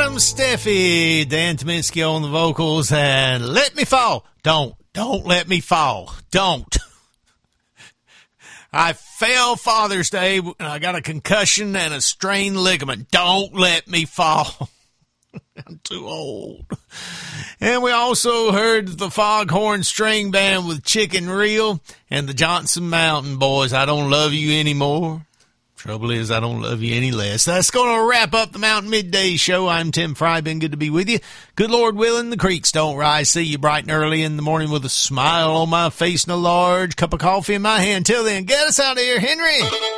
Adam Steffi, Dan Tominski on the vocals, and Let Me Fall. Don't let me fall. Don't. I fell Father's Day, and I got a concussion and a strained ligament. Don't let me fall. I'm too old. And we also heard the Foghorn String Band with Chicken Reel and the Johnson Mountain Boys, I Don't Love You Anymore. Trouble is, I don't love you any less. That's going to wrap up the Mountain Midday Show. I'm Tim Fry. Been good to be with you. Good Lord willing, the creeks don't rise. See you bright and early in the morning with a smile on my face and a large cup of coffee in my hand. Till then, get us out of here, Henry.